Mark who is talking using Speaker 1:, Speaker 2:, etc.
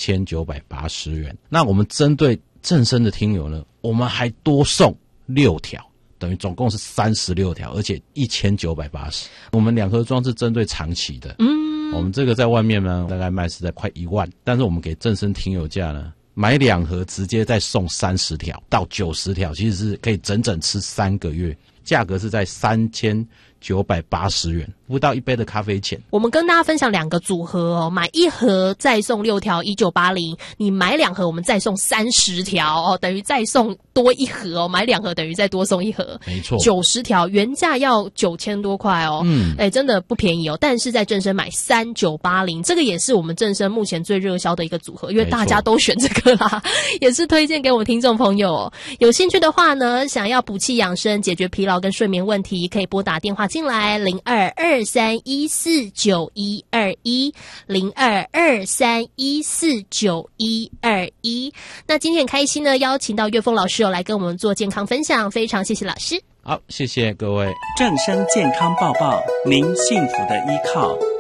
Speaker 1: 1980元。那我们针对正声的听友呢，我们还多送6条，等于总共是36条，而且1980。我们2盒装是针对长期的，我们这个在外面呢大概卖是在快1万，但是我们给正声听友价呢，买2盒直接再送30条到90条，其实是可以整整吃3个月，价格是在3980元，不到1杯的咖啡钱。
Speaker 2: 我们跟大家分享2个组合哦，买1盒再送6条1980，你买2盒我们再送30条哦，等于再送多1盒哦，买2盒等于再多送1盒，
Speaker 1: 没错
Speaker 2: ，90条，原价要9000多块哦，真的不便宜哦。但是在正声买3980，这个也是我们正声目前最热销的一个组合，因为大家都选这个啦，也是推荐给我们听众朋友哦。有兴趣的话呢，想要补气养生、解决疲劳跟睡眠问题，可以拨打电话进来0223149121 0223149121。那今天很开心呢，邀请到岳峰老师来跟我们做健康分享，非常谢谢老师。
Speaker 1: 好，谢谢各位。
Speaker 3: 正声健康报报，您幸福的依靠。